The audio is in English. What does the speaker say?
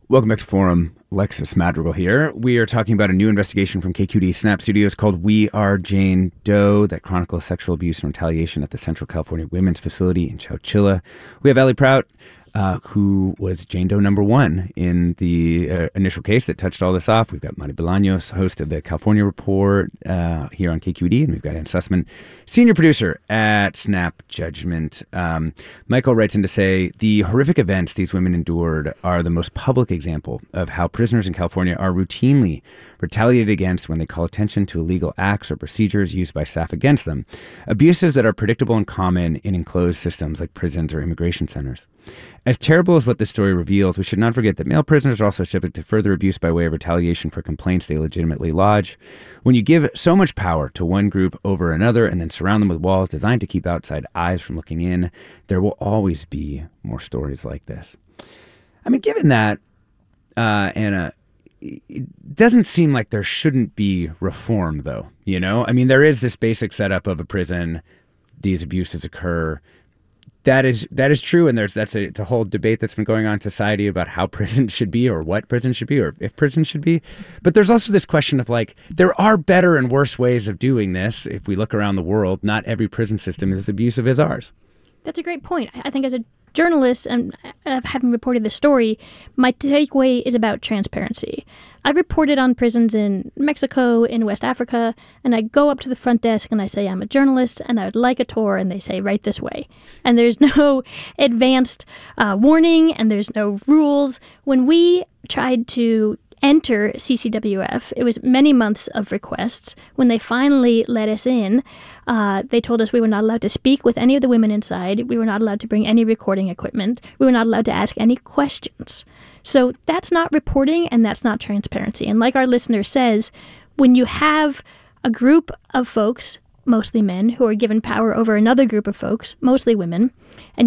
Welcome back to Forum. Alexis Madrigal here. We are talking about a new investigation from KQED Snap Studios called We Are Jane Doe that chronicles sexual abuse and retaliation at the Central California Women's Facility in Chowchilla. We have Allie Prout, who was Jane Doe number one in the initial case that touched all this off. We've got Mari Bolaños, host of the California Report here on KQED, and we've got Ann Sussman, senior producer at Snap Judgment. Michael writes in to say, the horrific events these women endured are the most public example of how prisoners in California are routinely retaliated against when they call attention to illegal acts or procedures used by staff against them, abuses that are predictable and common in enclosed systems like prisons or immigration centers. As terrible as what this story reveals, we should not forget that male prisoners are also subject to further abuse by way of retaliation for complaints they legitimately lodge. When you give so much power to one group over another and then surround them with walls designed to keep outside eyes from looking in, there will always be more stories like this. I mean, given that, Anna, it doesn't seem like there shouldn't be reform, though. You know, I mean, there is this basic setup of a prison. These abuses occur. That is true, and it's a whole debate that's been going on in society about how prison should be, or what prison should be, or if prison should be. But there's also this question of, like, there are better and worse ways of doing this. If we look around the world, not every prison system is as abusive as ours. That's a great point. I think as a journalist, and having reported this story, my takeaway is about transparency. I reported on prisons in Mexico, in West Africa, and I go up to the front desk and I say, I'm a journalist and I would like a tour, and they say, right this way. And there's no advanced warning, and there's no rules. When we tried to enter CCWF, it was many months of requests. When they finally let us in, they told us we were not allowed to speak with any of the women inside. We were not allowed to bring any recording equipment. We were not allowed to ask any questions. So that's not reporting, and that's not transparency. And like our listener says, when you have a group of folks, mostly men, who are given power over another group of folks, mostly women, and